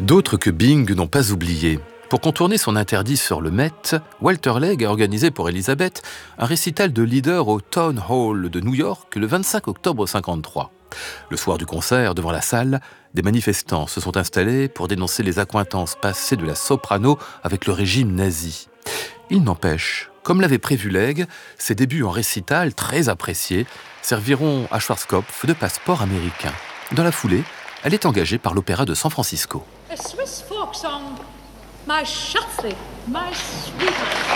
D'autres que Bing n'ont pas oublié. Pour contourner son interdit sur le Met, Walter Legg a organisé pour Elizabeth un récital de leader au Town Hall de New York le 25 octobre 1953. Le soir du concert, devant la salle, des manifestants se sont installés pour dénoncer les accointances passées de la soprano avec le régime nazi. Il n'empêche, comme l'avait prévu Legg, ses débuts en récital, très appréciés, serviront à Schwarzkopf de passeport américain. Dans la foulée, elle est engagée par l'Opéra de San Francisco. A Swiss folk song, my Schatzli, my sweetheart.